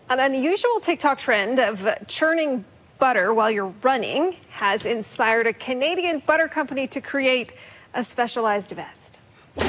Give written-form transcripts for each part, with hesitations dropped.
An unusual TikTok trend of churning butter while you're running has inspired a Canadian butter company to create a specialized vest.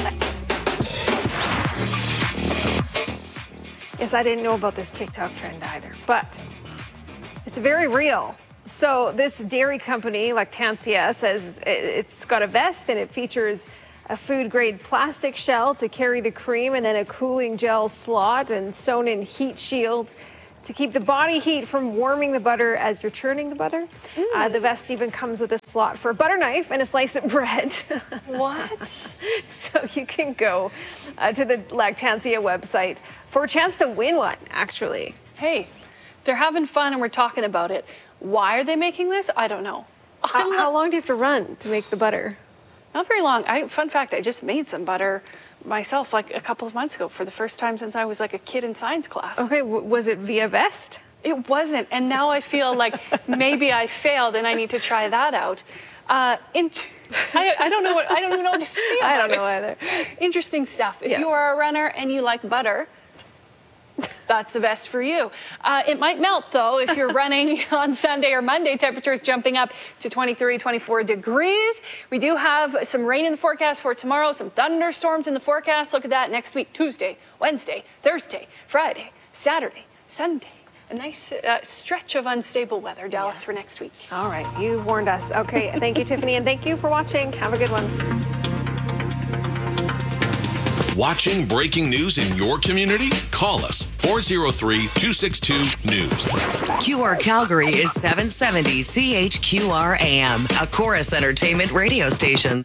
Yes, I didn't know about this TikTok trend either, but it's very real. So this dairy company, Lactantia, says it's got a vest and it features a food-grade plastic shell to carry the cream and then a cooling gel slot and sewn-in heat shield to keep the body heat from warming the butter as you're churning the butter. The vest even comes with a slot for a butter knife and a slice of bread. What? So you can go to the Lactantia website for a chance to win one, actually. Hey, they're having fun and we're talking about it. Why are they making this? I don't know. How long do you have to run to make the butter? Not very long. Fun fact, I just made some butter myself a couple of months ago for the first time since I was a kid in science class. Okay, was it via vest? It wasn't, and now I feel like maybe I failed and I need to try that out. I don't know what, I don't even know what to say about I don't know either. Interesting stuff. If you are a runner and you like butter, that's the best for you. It might melt, though, if you're running on Sunday or Monday. Temperatures jumping up to 23, 24 degrees. We do have some rain in the forecast for tomorrow, some thunderstorms in the forecast. Look at that next week, Tuesday, Wednesday, Thursday, Friday, Saturday, Sunday. A nice stretch of unstable weather, Dallas, for next week. All right, you've warned us. Okay, thank you, Tiffany, and thank you for watching. Have a good one. Watching breaking news in your community? Call us 403-262-NEWS. QR Calgary is 770 CHQR AM, a Chorus Entertainment radio station.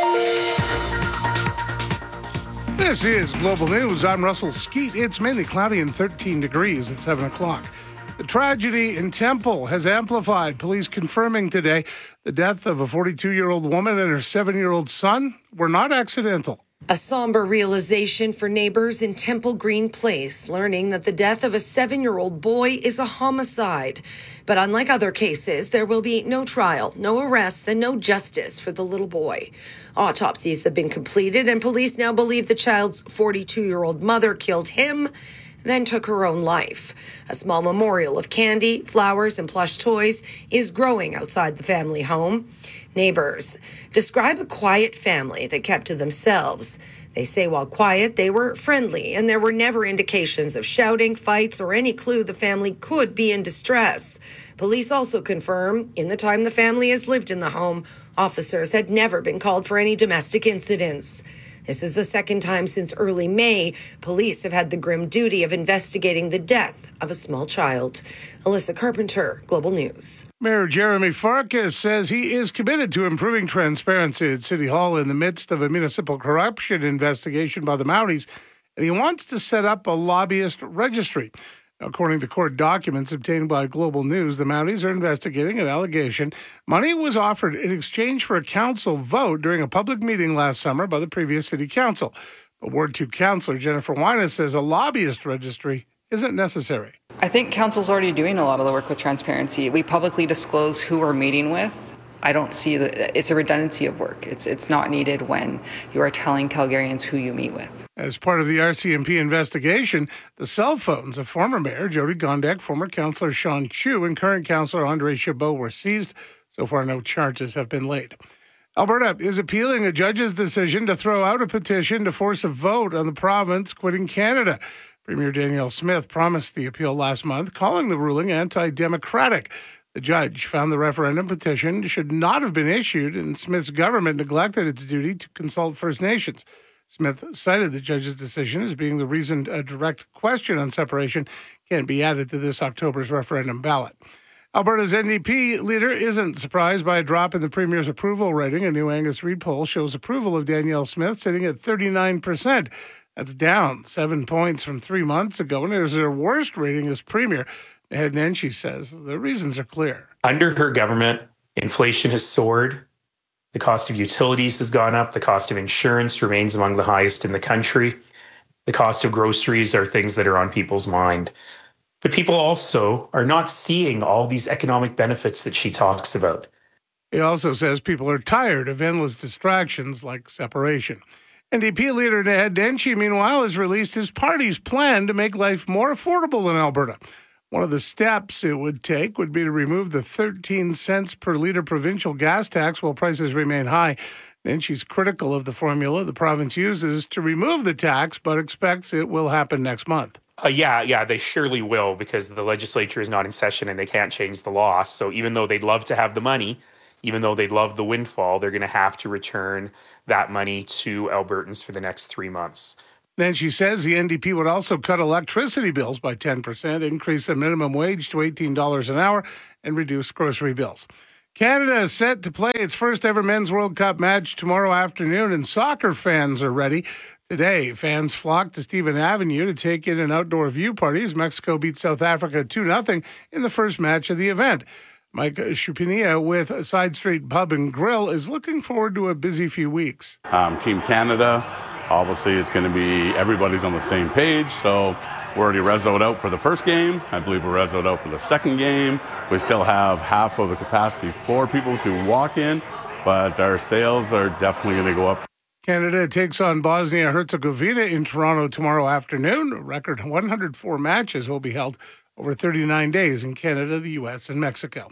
This is Global News. I'm Russell Skeet. It's mainly cloudy and 13 degrees at 7 o'clock. The tragedy in Temple has amplified. Police confirming today the death of a 42-year-old woman and her 7-year-old son were not accidental. A somber realization for neighbors in Temple Green Place, learning that the death of a 7-year-old boy is a homicide. But unlike other cases, there will be no trial, no arrests, and no justice for the little boy. Autopsies have been completed, and police now believe the child's 42-year-old mother killed him, then took her own life. A small memorial of candy, flowers, and plush toys is growing outside the family home. Neighbors describe a quiet family that kept to themselves. They say while quiet, they were friendly, and there were never indications of shouting, fights, or any clue the family could be in distress. Police also confirm in the time the family has lived in the home, officers had never been called for any domestic incidents. This is the second time since early May, police have had the grim duty of investigating the death of a small child. Alyssa Carpenter, Global News. Mayor Jeremy Farkas says he is committed to improving transparency at City Hall in the midst of a municipal corruption investigation by the Mounties, and he wants to set up a lobbyist registry. According to court documents obtained by Global News, the Mounties are investigating an allegation money was offered in exchange for a council vote during a public meeting last summer by the previous city council. But Ward 2 councillor Jennifer Wyness says a lobbyist registry isn't necessary. I think council's already doing a lot of the work with transparency. We publicly disclose who we're meeting with. I don't see that it's a redundancy of work. It's not needed when you are telling Calgarians who you meet with. As part of the RCMP investigation, the cell phones of former Mayor Jody Gondek, former Councillor Sean Chu, and current Councillor Andre Chabot were seized. So far, no charges have been laid. Alberta is appealing a judge's decision to throw out a petition to force a vote on the province quitting Canada. Premier Danielle Smith promised the appeal last month, calling the ruling anti-democratic. The judge found the referendum petition should not have been issued, and Smith's government neglected its duty to consult First Nations. Smith cited the judge's decision as being the reason a direct question on separation can't be added to this October's referendum ballot. Alberta's NDP leader isn't surprised by a drop in the Premier's approval rating. A new Angus Reid poll shows approval of Danielle Smith sitting at 39%. That's down 7 points from 3 months ago, and it is their worst rating as Premier. Ed Nenshi says the reasons are clear. Under her government, inflation has soared. The cost of utilities has gone up. The cost of insurance remains among the highest in the country. The cost of groceries are things that are on people's mind. But people also are not seeing all these economic benefits that she talks about. He also says people are tired of endless distractions like separation. NDP leader Ed Denchi, meanwhile, has released his party's plan to make life more affordable in Alberta. One of the steps it would take would be to remove the 13 cents per litre provincial gas tax while prices remain high. Denchi's critical of the formula the province uses to remove the tax, but expects it will happen next month. Yeah, they surely will, because the legislature is not in session and they can't change the law. So even though they'd love to have the money, even though they'd love the windfall, they're going to have to return that money to Albertans for the next 3 months. Then she says the NDP would also cut electricity bills by 10%, increase the minimum wage to $18 an hour, and reduce grocery bills. Canada is set to play its first ever Men's World Cup match tomorrow afternoon, and soccer fans are ready. Today, fans flocked to Stephen Avenue to take in an outdoor view party as Mexico beat South Africa 2-0 in the first match of the event. Mike Chupinia with Side Street Pub and Grill is looking forward to a busy few weeks. Team Canada, obviously it's going to be everybody's on the same page, so we're already resoed out for the first game. I believe we're resoed out for the second game. We still have half of the capacity for people to walk in, but our sales are definitely going to go up. Canada takes on Bosnia-Herzegovina in Toronto tomorrow afternoon. A record 104 matches will be held over 39 days in Canada, the U.S., and Mexico.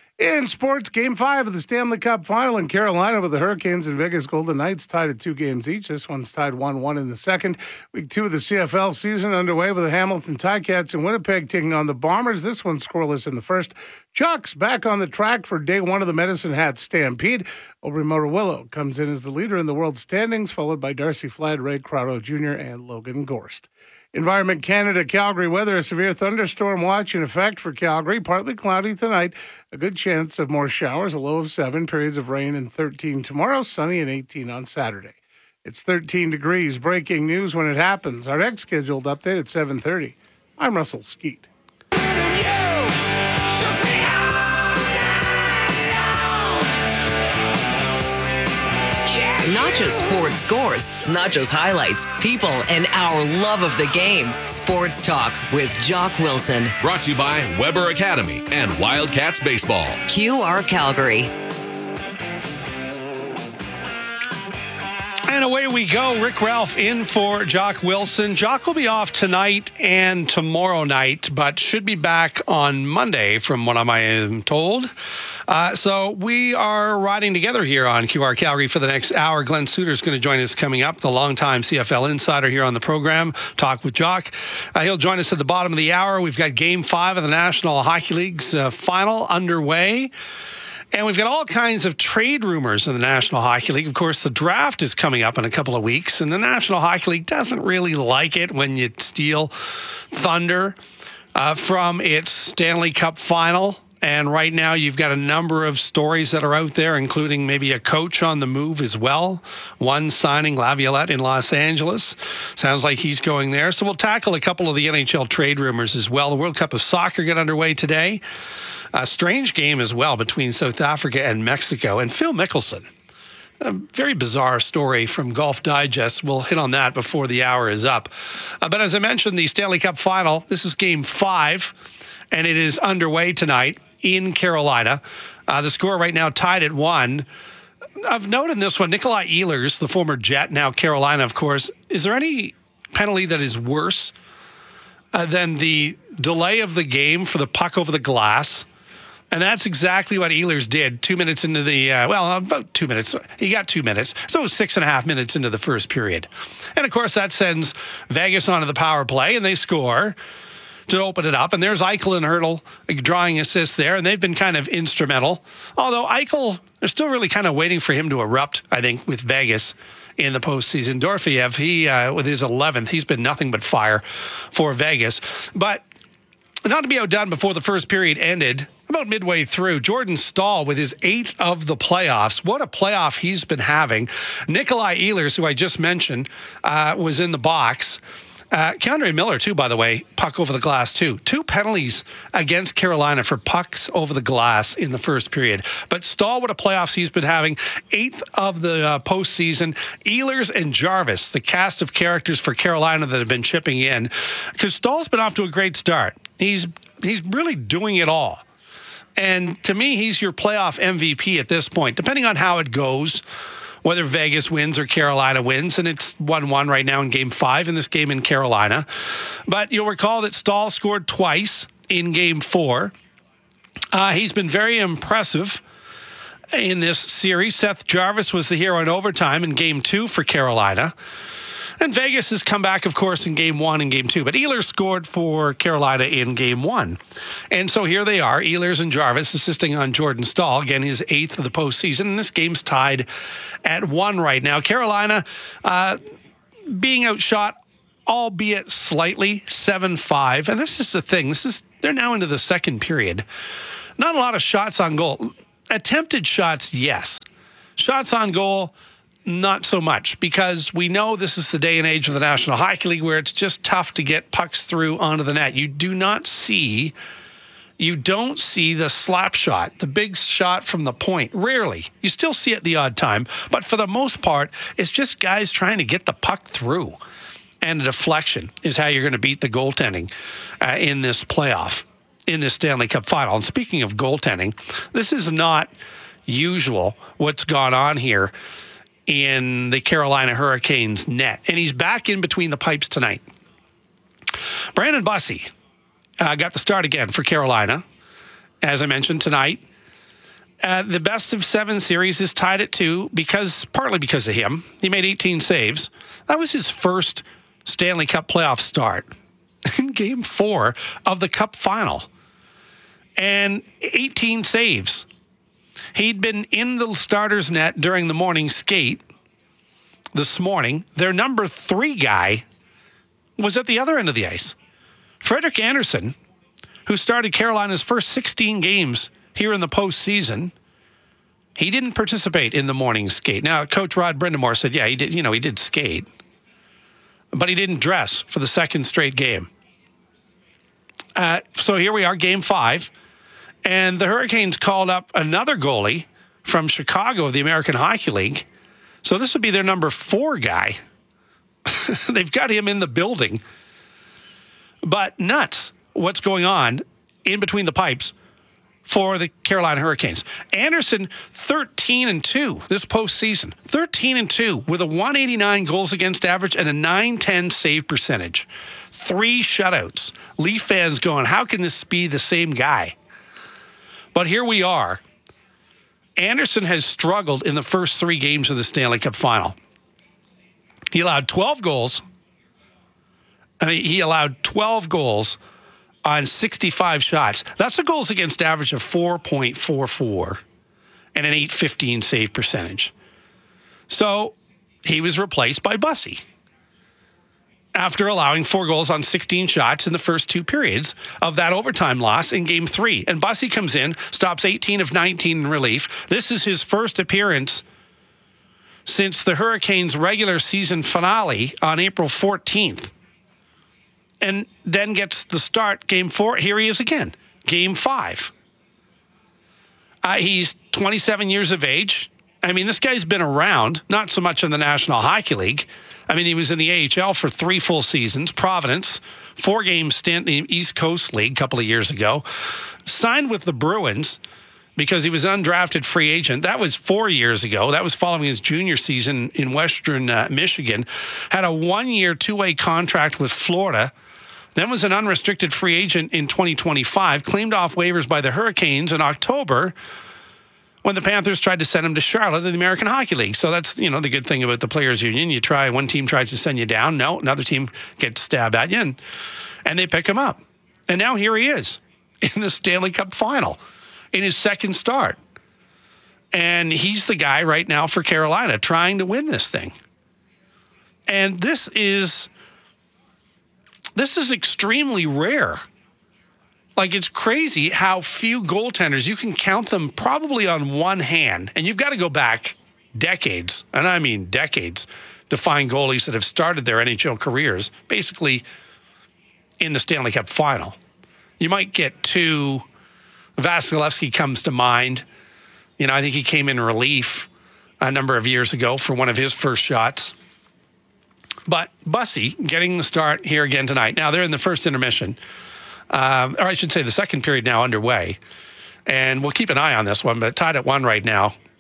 In sports, Game 5 of the Stanley Cup Final in Carolina with the Hurricanes and Vegas Golden Knights tied at 2 games each. This one's tied 1-1 in the second. Week 2 of the CFL season underway with the Hamilton Ticats and Winnipeg taking on the Bombers. This one's scoreless in the first. Chuck's back on the track for day 1 of the Medicine Hat Stampede. Aubrey Motorwillow comes in as the leader in the world standings, followed by Darcy Flood, Ray Crowdo Jr., and Logan Gorst. Environment Canada, Calgary weather, a severe thunderstorm watch in effect for Calgary. Partly cloudy tonight, a good chance of more showers, a low of 7, periods of rain and 13 tomorrow, sunny and 18 on Saturday. It's 13 degrees. Breaking news when it happens. Our next scheduled update at 7:30. I'm Russell Skeet. Not just sports scores, not just highlights, people, and our love of the game. Sports Talk with Jock Wilson. Brought to you by Weber Academy and Wildcats Baseball. QR Calgary. And away we go. Rick Ralph in for Jock Wilson. Jock will be off tonight and tomorrow night, but should be back on Monday from what I am told. So we are riding together here on QR Calgary for the next hour. Glenn Suter is going to join us coming up, the longtime CFL insider here on the program. Talk with Jock. He'll join us at the bottom of the hour. We've got Game 5 of the National Hockey League's final underway. And we've got all kinds of trade rumors in the National Hockey League. Of course, the draft is coming up in a couple of weeks, and the National Hockey League doesn't really like it when you steal thunder from its Stanley Cup final. And right now, you've got a number of stories that are out there, including maybe a coach on the move as well. One signing Laviolette in Los Angeles. Sounds like he's going there. So we'll tackle a couple of the NHL trade rumors as well. The World Cup of Soccer get underway today. A strange game as well between South Africa and Mexico. And Phil Mickelson. A very bizarre story from Golf Digest. We'll hit on that before the hour is up. But as I mentioned, the Stanley Cup final, this is Game 5, and it is underway tonight in Carolina. The score right now tied at 1. I've noted in this one, Nikolai Ehlers, the former Jet, now Carolina, of course. Is there any penalty that is worse than the delay of the game for the puck over the glass? And that's exactly what Ehlers did 2 minutes into the, about 2 minutes. He got 2 minutes. So it was 6.5 minutes into the first period. And, of course, that sends Vegas onto the power play, and they score to open it up. And there's Eichel and Hurdle drawing assists there, and they've been kind of instrumental. Although Eichel, they're still really kind of waiting for him to erupt, I think, with Vegas in the postseason. Dorofeyev, he, with his 11th, he's been nothing but fire for Vegas. But not to be outdone before the first period ended, about midway through, Jordan Staal with his 8th of the playoffs. What a playoff he's been having. Nikolai Ehlers, who I just mentioned, was in the box. Keandre Miller, too, by the way, puck over the glass, too. 2 penalties against Carolina for pucks over the glass in the first period. But Staal, what a playoffs he's been having. 8th of the postseason. Ehlers and Jarvis, the cast of characters for Carolina that have been chipping in. Because Staal's been off to a great start. He's really doing it all. And to me, he's your playoff MVP at this point, depending on how it goes. whether Vegas wins or Carolina wins, and it's 1-1 right now in Game 5 in this game in Carolina. But you'll recall that Stahl scored twice in Game 4. He's been very impressive in this series. Seth Jarvis was the hero in overtime in Game 2 for Carolina. And Vegas has come back, of course, in Game 1 and Game 2. But Ehlers scored for Carolina in Game 1. And so here they are, Ehlers and Jarvis assisting on Jordan Stahl. Again, his 8th of the postseason. And this game's tied at 1 right now. Carolina being outshot, albeit slightly, 7-5. And this is the thing. They're now into the second period. Not a lot of shots on goal. Attempted shots, yes. Shots on goal, not so much, because we know this is the day and age of the National Hockey League where it's just tough to get pucks through onto the net. You don't see the slap shot, the big shot from the point. Rarely. You still see it the odd time, but for the most part, it's just guys trying to get the puck through. And a deflection is how you're going to beat the goaltending in this playoff, in this Stanley Cup final. And speaking of goaltending, this is not usual what's gone on here in the Carolina Hurricanes net. And he's back in between the pipes tonight. Brandon Bussi got the start again for Carolina, as I mentioned tonight. The best of 7 series is tied at 2, partly because of him. He made 18 saves. That was his first Stanley Cup playoff start in Game 4 of the Cup final. And 18 saves. He'd been in the starter's net during the morning skate this morning. Their number 3 guy was at the other end of the ice. Frederik Andersen, who started Carolina's first 16 games here in the postseason, he didn't participate in the morning skate. Now, Coach Rod Brindamore said, yeah, he did skate, but he didn't dress for the second straight game. So here we are, Game 5. And the Hurricanes called up another goalie from Chicago of the American Hockey League. So this would be their number 4 guy. They've got him in the building. But nuts what's going on in between the pipes for the Carolina Hurricanes. Andersen, 13-2 this postseason. 13-2 with a 189 goals against average and a .910 save percentage. 3 shutouts. Leaf fans going, how can this be the same guy? But here we are. Andersen has struggled in the first 3 games of the Stanley Cup final. He allowed 12 goals. He allowed 12 goals on 65 shots. That's a goals against average of 4.44 and an .815 save percentage. So he was replaced by Bussi after allowing 4 goals on 16 shots in the first 2 periods of that overtime loss in Game 3. And Bussi comes in, stops 18 of 19 in relief. This is his first appearance since the Hurricanes' regular season finale on April 14th. And then gets the start, Game 4. Here he is again, Game 5. He's 27 years of age. I mean, this guy's been around, not so much in the National Hockey League. I mean, he was in the AHL for 3 full seasons. Providence, 4-game stint in the East Coast League a couple of years ago. Signed with the Bruins because he was an undrafted free agent. That was 4 years ago. That was following his junior season in Western Michigan. Had a 1-year, 2-way contract with Florida. Then was an unrestricted free agent in 2025. Claimed off waivers by the Hurricanes in October when the Panthers tried to send him to Charlotte in the American Hockey League. So that's, the good thing about the Players Union. You try, one team tries to send you down. No, another team gets stabbed at you, and they pick him up. And now here he is in the Stanley Cup final in his second start. And he's the guy right now for Carolina trying to win this thing. And this is extremely rare. Like, it's crazy how few goaltenders, you can count them probably on one hand. And you've got to go back decades, and I mean decades, to find goalies that have started their NHL careers basically in the Stanley Cup final. You might get 2. Vasilevsky comes to mind. I think he came in relief a number of years ago for one of his first shots. But Bussi getting the start here again tonight. Now, they're in the first intermission. Or I should say the second period now underway. And we'll keep an eye on this one, but tied at 1 right now.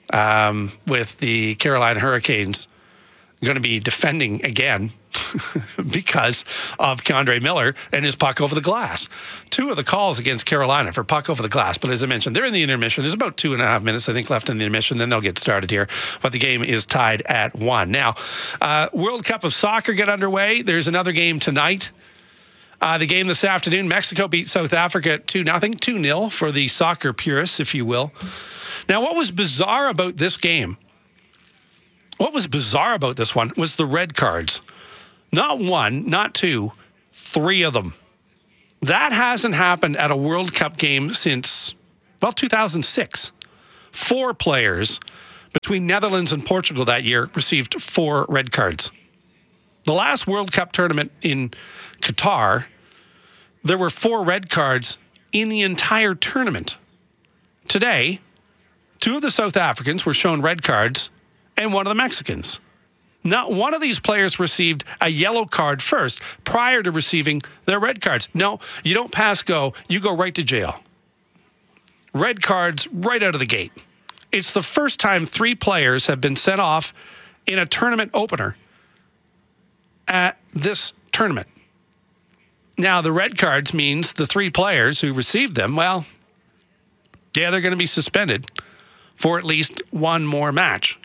with the Carolina Hurricanes going to be defending again because of K'Andre Miller and his puck over the glass. 2 of the calls against Carolina for puck over the glass. But as I mentioned, they're in the intermission. There's about 2.5 minutes, I think, left in the intermission. Then they'll get started here. But the game is tied at 1. Now, World Cup of Soccer get underway. There's another game tonight. The game this afternoon, Mexico beat South Africa 2-0, 2-0 for the soccer purists, if you will. Now, what was bizarre about this game, what was bizarre about this one was the red cards. Not 1, not 2, 3 of them. That hasn't happened at a World Cup game since, 2006. 4 players between Netherlands and Portugal that year received 4 red cards. The last World Cup tournament in Qatar, there were 4 red cards in the entire tournament. Today, 2 of the South Africans were shown red cards and 1 of the Mexicans. Not one of these players received a yellow card first prior to receiving their red cards. No, you don't pass go, you go right to jail. Red cards right out of the gate. It's the first time 3 players have been sent off in a tournament opener at this tournament. Now, the red cards means the 3 players who received them, they're going to be suspended for at least 1 more match,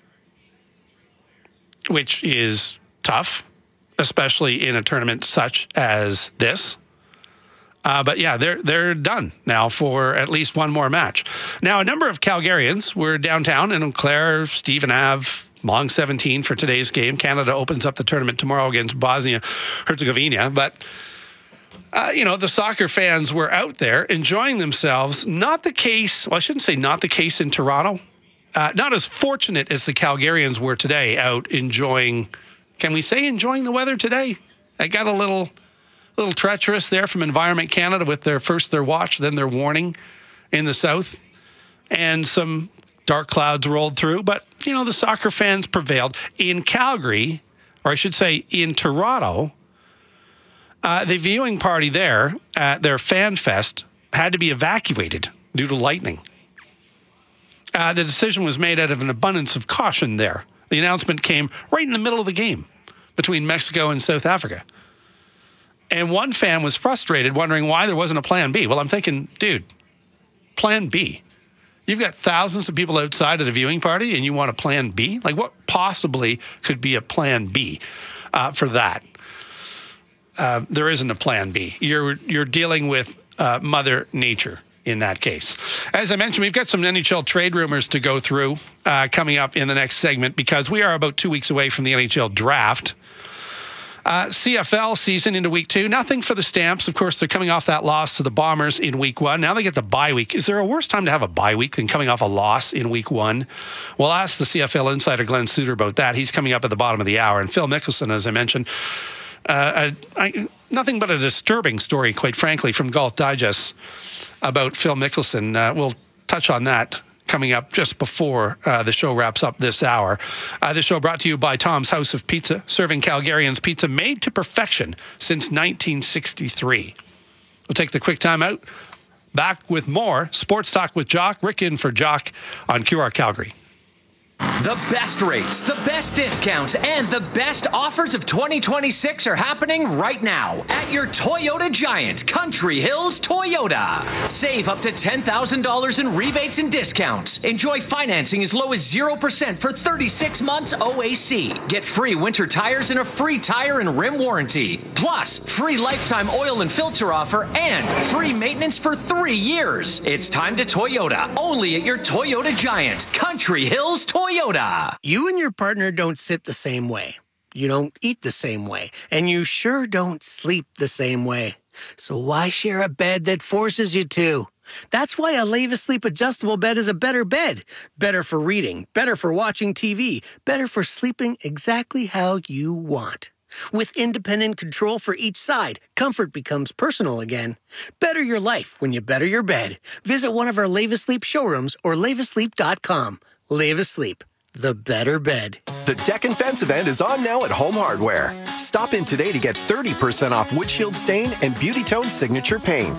which is tough, especially in a tournament such as this. They're done now for at least 1 more match. Now, a number of Calgarians were downtown in Eau Claire, Stephen Ave, Long 17 for today's game. Canada opens up the tournament tomorrow against Bosnia-Herzegovina. But, the soccer fans were out there enjoying themselves. Not the case, I shouldn't say not the case in Toronto. Not as fortunate as the Calgarians were today out enjoying, can we say enjoying the weather today? I got a little treacherous there from Environment Canada with their watch, then their warning in the south. And some dark clouds rolled through. But, the soccer fans prevailed. In Calgary, or I should say in Toronto, the viewing party there at their fan fest had to be evacuated due to lightning. The decision was made out of an abundance of caution there. The announcement came right in the middle of the game between Mexico and South Africa. And one fan was frustrated, wondering why there wasn't a plan B. Well, I'm thinking, dude, plan B? You've got thousands of people outside of the viewing party and you want a plan B? Like, what possibly could be a plan B for that? There isn't a plan B. You're dealing with Mother Nature in that case. As I mentioned, we've got some NHL trade rumors to go through coming up in the next segment because we are about 2 weeks away from the NHL draft. CFL season into week 2. Nothing for the Stamps. Of course, they're coming off that loss to the Bombers in week 1. Now they get the bye week. Is there a worse time to have a bye week than coming off a loss in week 1? We'll ask the CFL insider Glenn Suter about that. He's coming up at the bottom of the hour. And Phil Mickelson, as I mentioned, nothing but a disturbing story, quite frankly, from Golf Digest about Phil Mickelson. We'll touch on that coming up just before the show wraps up this hour. This show brought to you by Tom's House of Pizza, serving Calgarians pizza made to perfection since 1963. We'll take the quick time out. Back with more Sports Talk with Jock. Rick in for Jock on QR Calgary. The best rates, the best discounts, and the best offers of 2026 are happening right now at your Toyota Giant, Country Hills Toyota. Save up to $10,000 in rebates and discounts. Enjoy financing as low as 0% for 36 months OAC. Get free winter tires and a free tire and rim warranty. Plus, free lifetime oil and filter offer and free maintenance for 3 years. It's time to Toyota, only at your Toyota Giant, Country Hills Toyota. You and your partner don't sit the same way. You don't eat the same way. And you sure don't sleep the same way. So why share a bed that forces you to? That's why a Leva Sleep adjustable bed is a better bed. Better for reading, better for watching TV, better for sleeping exactly how you want. With independent control for each side, comfort becomes personal again. Better your life when you better your bed. Visit one of our Leva Sleep showrooms or levasleep.com. Leva Sleep, the better bed. The Deck and Fence event is on now at Home Hardware. Stop in today to get 30% off Wood Shield Stain and Beauty Tone Signature Paint.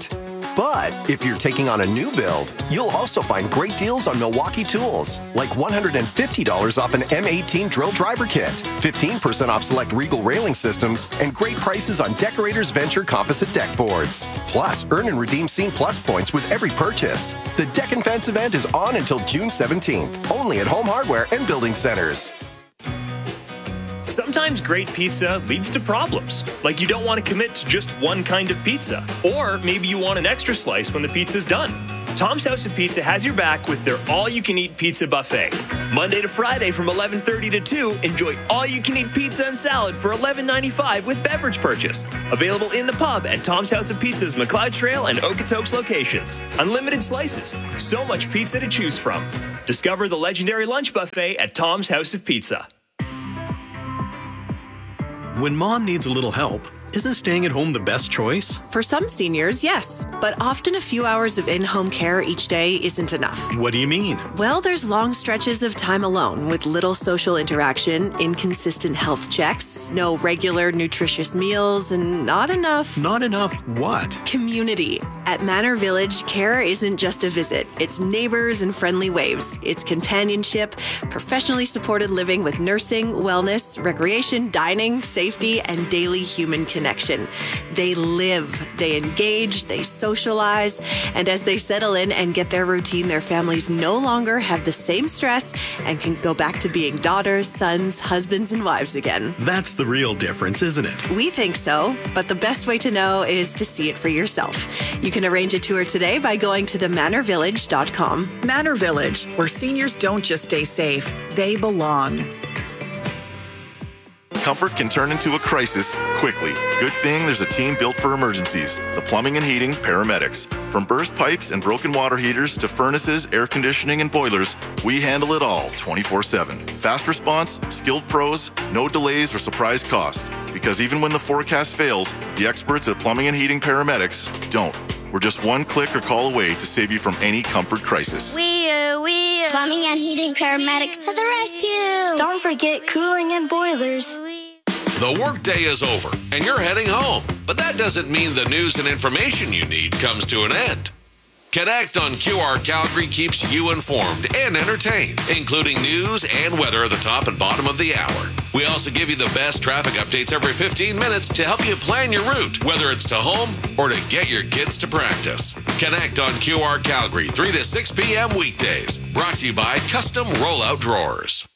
But if you're taking on a new build, you'll also find great deals on Milwaukee tools, like $150 off an M18 drill driver kit, 15% off select Regal railing systems, and great prices on Decorators Venture composite deck boards. Plus, earn and redeem Scene Plus points with every purchase. The Deck and Fence event is on until June 17th, only at Home Hardware and Building Centers. Sometimes great pizza leads to problems, like you don't want to commit to just one kind of pizza, or maybe you want an extra slice when the pizza's done. Tom's House of Pizza has your back with their all-you-can-eat pizza buffet. Monday to Friday from 11:30 to 2, enjoy all-you-can-eat pizza and salad for $11.95 with beverage purchase. Available in the pub at Tom's House of Pizza's McLeod Trail and Okotoks locations. Unlimited slices, so much pizza to choose from. Discover the legendary lunch buffet at Tom's House of Pizza. When mom needs a little help, isn't staying at home the best choice? For some seniors, yes, but often a few hours of in-home care each day isn't enough. What do you mean? Well, there's long stretches of time alone with little social interaction, inconsistent health checks, no regular nutritious meals, and not enough... Not enough what? Community. At Manor Village, care isn't just a visit. It's neighbors and friendly waves. It's companionship, professionally supported living with nursing, wellness, recreation, dining, safety, and daily human connection. They live, they engage, they socialize, and as they settle in and get their routine, their families no longer have the same stress and can go back to being daughters, sons, husbands, and wives again. That's the real difference, isn't it? We think so, but the best way to know is to see it for yourself. You can arrange a tour today by going to themanorvillage.com. Manor Village, where seniors don't just stay safe, they belong. Comfort can turn into a crisis quickly. Good thing there's a team built for emergencies. The Plumbing and Heating Paramedics. From burst pipes and broken water heaters to furnaces, air conditioning, and boilers, we handle it all 24/7. Fast response, skilled pros, no delays or surprise cost. Because even when the forecast fails, the experts at Plumbing and Heating Paramedics don't. We're just one click or call away to save you from any comfort crisis. Plumbing and Heating Paramedics to the rescue. Don't forget cooling and boilers. The workday is over and you're heading home, but that doesn't mean the news and information you need comes to an end. Connect on QR Calgary keeps you informed and entertained, including news and weather at the top and bottom of the hour. We also give you the best traffic updates every 15 minutes to help you plan your route, whether it's to home or to get your kids to practice. Connect on QR Calgary 3 to 6 p.m. weekdays. Brought to you by Custom Rollout Drawers.